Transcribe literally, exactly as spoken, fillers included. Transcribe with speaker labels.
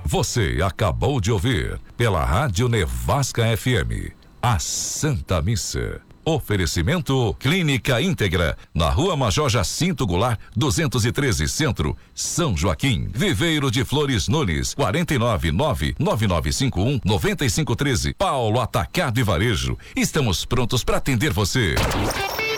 Speaker 1: Você acabou de ouvir pela Rádio Nevasca F M, a Santa Missa. Oferecimento Clínica Íntegra, na Rua Major Jacinto Goulart, duzentos e treze Centro, São Joaquim. Viveiro de Flores Nunes, quatro nove nove, nove nove cinco um, nove cinco um três. Paulo Atacado e Varejo. Estamos prontos para atender você.